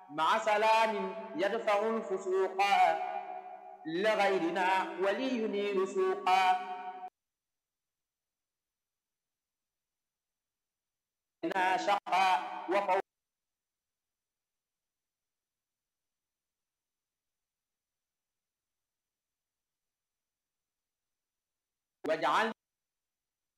مع سلام يدفع الفسوق لغيرنا ولينيل سوقا شقا وفوق واجعل